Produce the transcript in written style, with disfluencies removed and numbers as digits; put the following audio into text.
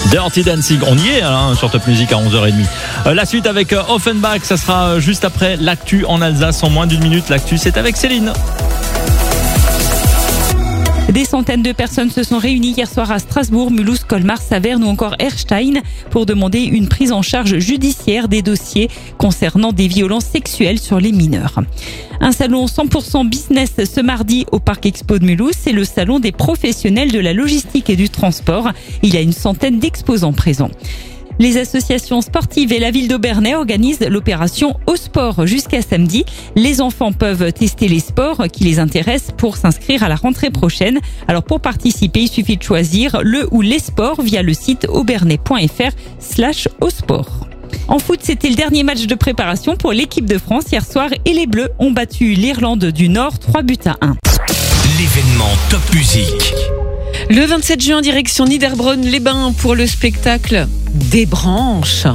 Dirty Dancing, on y est sur Top Music à 11h30. La suite avec Offenbach, ça sera juste après l'actu en Alsace en moins d'une minute. L'actu, c'est avec Céline. Des centaines de personnes se sont réunies hier soir à Strasbourg, Mulhouse, Colmar, Saverne ou encore Erstein pour demander une prise en charge judiciaire des dossiers concernant des violences sexuelles sur les mineurs. Un salon 100% business ce mardi au Parc Expo de Mulhouse, c'est le salon des professionnels de la logistique et du transport. Il y a une centaine d'exposants présents. Les associations sportives et la ville d'Obernai organisent l'opération Au Sport jusqu'à samedi. Les enfants peuvent tester les sports qui les intéressent pour s'inscrire à la rentrée prochaine. Alors pour participer, il suffit de choisir le ou les sports via le site aubernais.fr/ausport. En foot, c'était le dernier match de préparation pour l'équipe de France hier soir et les Bleus ont battu l'Irlande du Nord 3-1. L'événement Top Music. Le 27 juin, direction Niederbronn-les-Bains pour le spectacle Des branches.